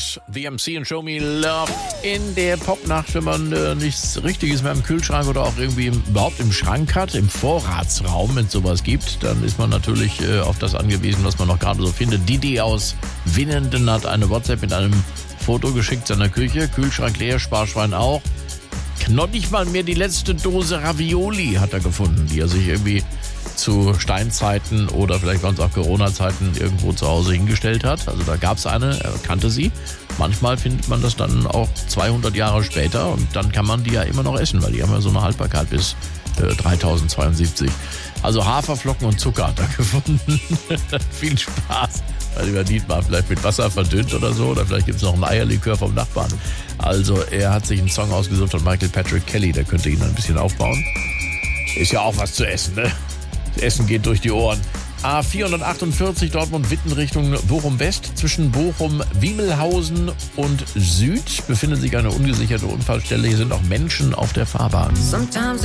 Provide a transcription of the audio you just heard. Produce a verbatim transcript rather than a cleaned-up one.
Boys, V M C und Show Me Love. In der Popnacht, wenn man äh, nichts Richtiges mehr im Kühlschrank oder auch irgendwie im, überhaupt im Schrank hat, im Vorratsraum, wenn es sowas gibt, dann ist man natürlich äh, auf das angewiesen, was man noch gerade so findet. Didi aus Winnenden hat eine WhatsApp mit einem Foto geschickt seiner Küche. Kühlschrank leer, Sparschwein auch. Noch nicht mal mehr die letzte Dose Ravioli hat er gefunden, die er sich irgendwie zu Steinzeiten oder vielleicht waren es auch Corona-Zeiten irgendwo zu Hause hingestellt hat. Also da gab es eine, er kannte sie. Manchmal findet man das dann auch zweihundert Jahre später und dann kann man die ja immer noch essen, weil die haben ja so eine Haltbarkeit bis äh, dreitausendzweiundsiebzig. Also Haferflocken und Zucker hat er gefunden. Viel Spaß. Weil über Dietmar vielleicht mit Wasser verdünnt oder so. Oder vielleicht gibt es noch ein Eierlikör vom Nachbarn. Also er hat sich einen Song ausgesucht von Michael Patrick Kelly. Der könnte ihn ein bisschen aufbauen. Ist ja auch was zu essen, ne? Das Essen geht durch die Ohren. A vierhundertachtundvierzig Dortmund-Witten Richtung Bochum-West. Zwischen Bochum, Wiemelhausen und Süd befindet sich eine ungesicherte Unfallstelle. Hier sind auch Menschen auf der Fahrbahn.